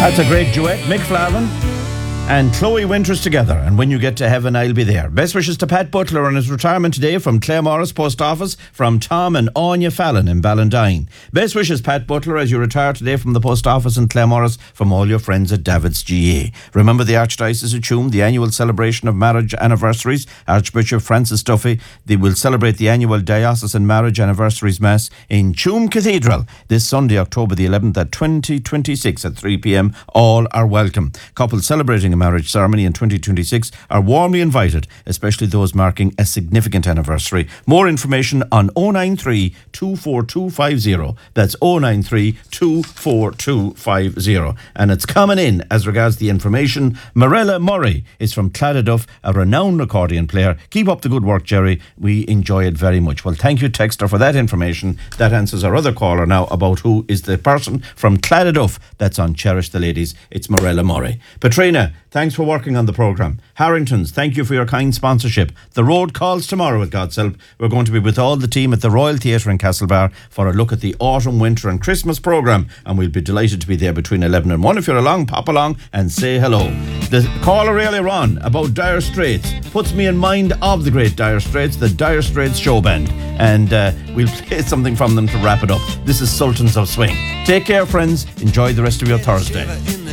That's a great duet. Mick Flavin and Chloe Winters together, and When You Get to Heaven, I'll Be There. Best wishes to Pat Butler on his retirement today from Clare Morris Post Office, from Tom and Anya Fallon in Ballandine. Best wishes, Pat Butler, as you retire today from the Post Office in Clare Morris, from all your friends at David's GA. Remember the Archdiocese of Tuam, the annual celebration of marriage anniversaries. Archbishop Francis Duffy, they will celebrate the annual Diocesan Marriage Anniversaries Mass in Tuam Cathedral this Sunday, October the 11th at 2026 at 3 p.m. All are welcome. Couples celebrating a marriage ceremony in 2026 are warmly invited, especially those marking a significant anniversary. More information on 093 24250. That's 093 24250. And it's coming in as regards the information. Morella Murray is from Cladaduff, a renowned accordion player. Keep up the good work, Jerry. We enjoy it very much. Well, thank you, Texter, for that information. That answers our other caller now about who is the person from Cladaduff that's on Cherish the Ladies. It's Morella Murray. Petrina, thanks for working on the programme. Harringtons, thank you for your kind sponsorship. The road calls tomorrow, with God's help. We're going to be with all the team at the Royal Theatre in Castlebar for a look at the autumn, winter and Christmas programme, and we'll be delighted to be there between 11 and 1. If you're along, pop along and say hello. The caller earlier on about Dire Straits puts me in mind of the great Dire Straits, the Dire Straits show band, and we'll play something from them to wrap it up. This is Sultans of Swing. Take care, friends. Enjoy the rest of your Thursday.